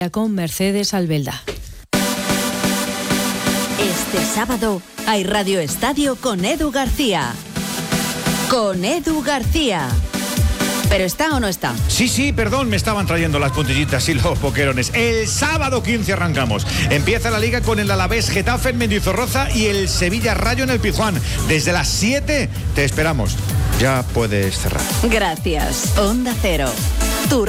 con Mercedes Albelda. Este sábado hay Radio Estadio con Edu García. Con Edu García. ¿Pero está o no está? Sí, perdón, me estaban trayendo las puntillitas y los boquerones. El sábado 15 arrancamos. Empieza la Liga con el Alavés Getafe en Mendizorroza y el Sevilla Rayo en el Pizjuán. Desde las 7 te esperamos. Ya puedes cerrar. Gracias. Onda Cero.